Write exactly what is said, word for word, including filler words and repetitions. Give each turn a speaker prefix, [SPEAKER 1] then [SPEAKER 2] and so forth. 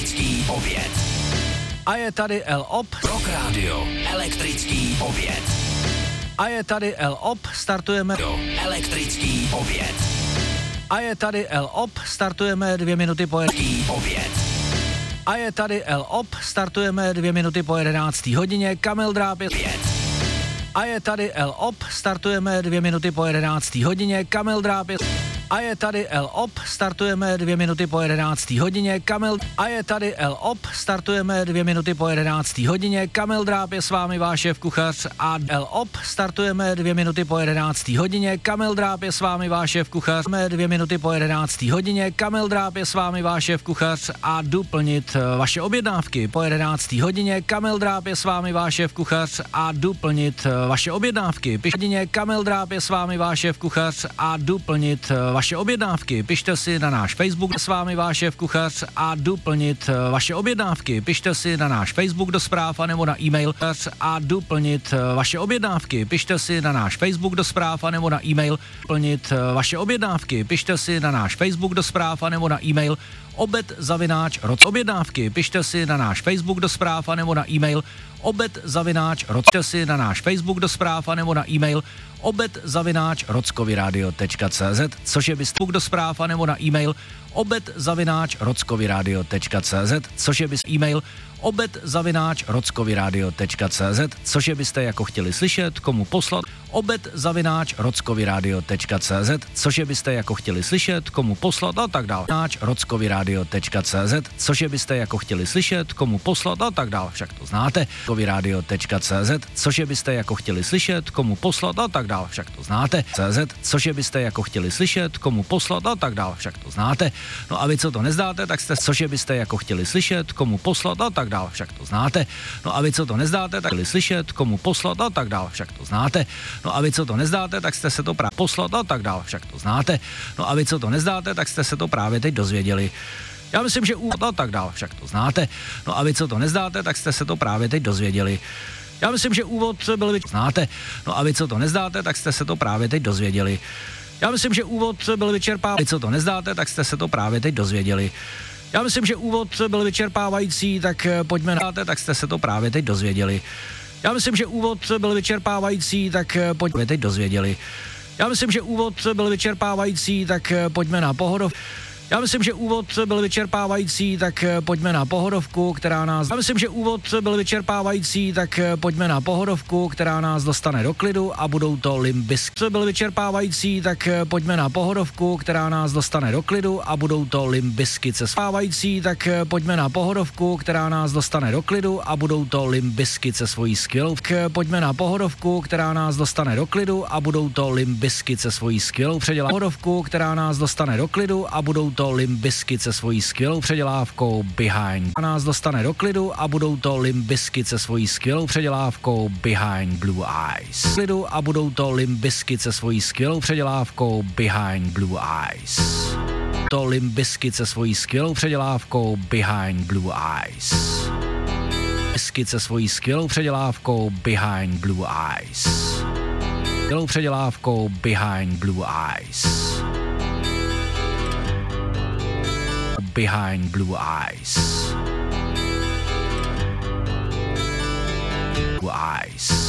[SPEAKER 1] Elektrický oběd.
[SPEAKER 2] A je tady El Op.
[SPEAKER 1] Rock Radio. Elektrický oběd.
[SPEAKER 2] A je tady El Op. Startujeme.
[SPEAKER 1] Do Elektrický oběd.
[SPEAKER 2] A je tady El Op. Startujeme dvě minuty po
[SPEAKER 1] Elektrický oběd.
[SPEAKER 2] A je tady El Op. Startujeme dvě minuty po jedenácté hodině. Kamil Dráb je... A je tady El Op. Startujeme dvě minuty po jedenácté hodině. Kamil Dráb je... A je tady El Op, startujeme dvě minuty po jedenácté hodině, Kamil. A je tady El Op, startujeme dvě minuty po jedenácté hodině, Kamil Dráb je s vámi váš šéf kuchař a El Op, startujeme dvě minuty po jedenácté hodině, Kamil Dráb je s vámi váš šéf kuchař. Dvě minuty po jedenácté hodině, Kamil Dráb je s vámi váš šéf kuchař a jdu plnit vaše objednávky. Po jedenácté hodině, Kamil Dráb je s vámi váš šéf kuchař a jdu plnit vaše objednávky. Piš hodině, Kamil Dráb je s vámi váš šéf kuchař a jdu plnit vaše objednávky. Pište si na náš Facebook, s vámi váš šéf kuchař a jdu plnit vaše objednávky. Pište si na náš Facebook do zpráv a nebo na e-mail a jdu plnit vaše objednávky. Pište si na náš Facebook do zpráv a nebo na e-mail plnit vaše objednávky. Pište si na náš Facebook do zpráv a nebo na e-mail obed zavináč roc objednávky. Pište si na náš Facebook do zpráv a nebo na e-mail obed zavináč roc. Pište si na náš Facebook do zpráv a nebo na e-mail obed zavináč rockovyradio tečka cé zet, což je Facebook do zpráv a nebo na e-mail obed zavináč rockovyradio tečka cé zet, což je bys e-mail obed zavináč rockovyradio tečka cé zet, což je byste jako chtěli slyšet, komu poslat obed zavináč rockovyradio tečka cé zet, což je byste jako chtěli slyšet, komu poslat a tak dál. Náč rockovyradio tečka cé zet, což je byste jako chtěli slyšet, komu poslat a tak dál. Však to znáte. rockovyradio tečka cé zet, což je byste jako chtěli slyšet, komu poslat a tak dál. Však to znáte. cé zet, což je byste jako chtěli slyšet, komu poslat a tak dál. Však to znáte. No a vy, co to nezdáte, tak jste, což je byste jako chtěli slyšet, komu poslat a tak dál. Však to znáte. No a vy, co to nezdáte, tak chtěli slyšet, komu poslat a tak dál. Však to znáte. No a vy, co to nezdáte, tak jste se to právě poslat a tak dál. Však to znáte. No a vy, co to nezdáte, tak jste se to právě teď dozvěděli. Já myslím, že úvod a tak dál. Však to znáte. No a vy, co to nezdáte, tak jste se to právě teď dozvěděli. Já myslím, že úvod byl vyč... znáte. No a vy, co to nezdáte, tak jste se to právě teď dozvěděli. Já myslím, že úvod byl vyčerpávající. Vy, co to nezdáte, tak jste se to právě teď dozvěděli. Já myslím, že úvod byl vyčerpávající, tak pojďme na... tak jste se to právě teď dozvěděli. Já myslím, že úvod byl vyčerpávající, tak pojďme teď dozvěděli. Já myslím, že úvod byl vyčerpávající, tak pojďme na pohodov. Já myslím, že úvod byl vyčerpávající, tak pojďme na pohodovku, která nás... Já myslím, že úvod byl vyčerpávající, tak pojďme na pohodovku, která nás dostane do klidu a budou to Limp Bizkit. Byl vyčerpávající, tak pojďme na pohodovku, která nás dostane do klidu a budou to Limp Bizkit. Se spávající, tak pojďme na pohodovku, která nás dostane do klidu a budou to Limp Bizkit se svojí skvělou. Pojďme na pohodovku, která nás dostane do klidu a budou to Limp Bizkit se svojí skvělou předělávkou. Pohodovku, která nás dostane do klidu a budou to Limp Bizkit se svojí skvělou předělávkou Behind. A nás dostane do klidu a budou to Limp Bizkit se svojí skvělou předělávkou Behind Blue Eyes. Klidu a budou to Limp Bizkit se svojí skvělou předělávkou Behind Blue Eyes. To Limp Bizkit se svojí skvělou předělávkou Behind Blue Eyes. Bizkit se svojí skvělou předělávkou Behind Blue Eyes. Skvělou předělávkou Behind Blue Eyes. Behind Blue Eyes. Blue Eyes.